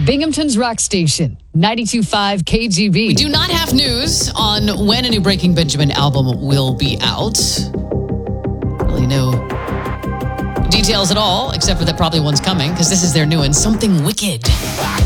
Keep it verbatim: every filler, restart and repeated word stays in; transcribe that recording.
Binghamton's Rock Station, ninety-two point five K G B. We do not have news on when a new Breaking Benjamin album will be out. Really no details at all, except for that probably one's coming, because this is their new one, Something Wicked.